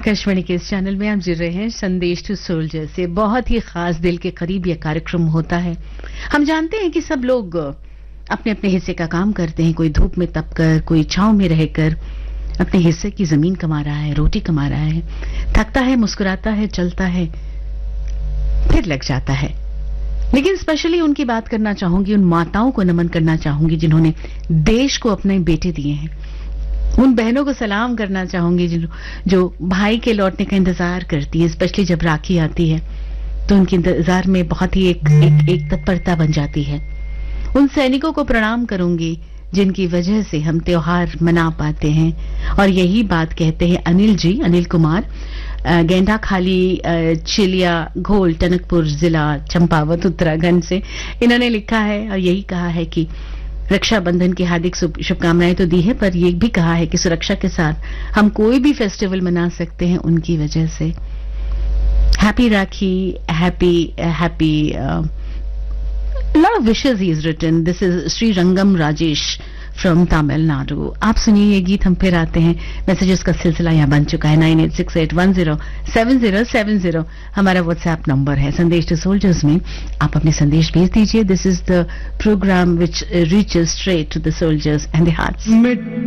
आकाशवाणी के इस चैनल में आप जुड़ रहे हैं संदेश टू सोल्जर से। बहुत ही खास दिल के करीब यह कार्यक्रम होता है। हम जानते हैं कि सब लोग अपने अपने हिस्से का काम करते हैं, कोई धूप में तपकर, कोई छांव में रहकर अपने हिस्से की जमीन कमा रहा है, रोटी कमा रहा है, थकता है, मुस्कुराता है, चलता है, फिर लग जाता है। लेकिन स्पेशली उनकी बात करना चाहूंगी, उन माताओं को नमन करना चाहूंगी जिन्होंने देश को अपने बेटे दिए हैं। उन बहनों को सलाम करना चाहूंगी जो भाई के लौटने का इंतजार करती है, स्पेशली जब राखी आती है तो उनके इंतजार में बहुत ही एक तत्परता बन जाती है। उन सैनिकों को प्रणाम करूंगी जिनकी वजह से हम त्योहार मना पाते हैं। और यही बात कहते हैं अनिल जी, अनिल कुमार, गेंडा खाली, चिलिया घोल, टनकपुर जिला, चंपावत, उत्तराखंड से। इन्होंने लिखा है और यही कहा है कि रक्षाबंधन की हार्दिक शुभकामनाएं तो दी है, पर ये भी कहा है कि सुरक्षा के साथ हम कोई भी फेस्टिवल मना सकते हैं उनकी वजह से। Happy rakhi, happy lot of wishes he has written. This is Sri Rangam Rajesh from Tamil Nadu. आप सुनिए ये गीत, हम फिर आते हैं। मैसेजेस का सिलसिला यहाँ बन चुका है। 9868107070 हमारा व्हाट्सएप नंबर है। संदेश टू सोल्जर्स में आप अपने संदेश भेज दीजिए। This is the programme which reaches straight to the soldiers and the hearts.